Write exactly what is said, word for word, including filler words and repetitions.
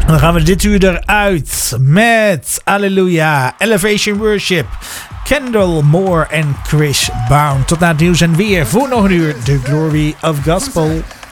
En dan gaan we dit uur eruit met Alleluia, Elevation Worship, Kendall Moore en Chris Brown. Tot na het nieuws en weer voor nog een uur The Glory of Gospel.